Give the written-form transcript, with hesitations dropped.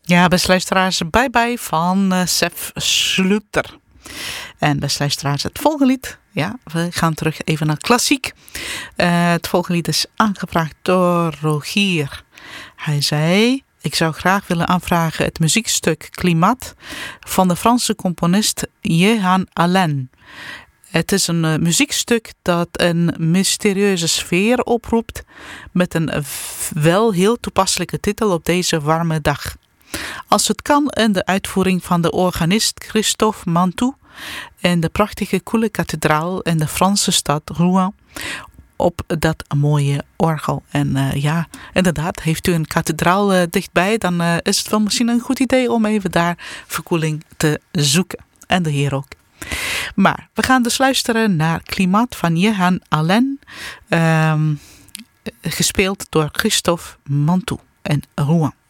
Ja, beste luisteraars, bye bye van Sef Sluter. En beste luisteraars, het volgende lied, ja, we gaan terug even naar klassiek. Het volgende lied is aangevraagd door Rogier. Hij zei: ik zou graag willen aanvragen het muziekstuk Klimaat van de Franse componist Jehan Alain. Het is een muziekstuk dat een mysterieuze sfeer oproept met een wel heel toepasselijke titel op deze warme dag. Als het kan in de uitvoering van de organist Christophe Mantoux in de prachtige koele kathedraal in de Franse stad Rouen op dat mooie orgel. En ja, inderdaad, heeft u een kathedraal dichtbij, dan is het wel misschien een goed idee om even daar verkoeling te zoeken. En de Heer ook. Maar we gaan dus luisteren naar Klimaat van Jehan Alain, gespeeld door Christophe Mantoux en Rouen.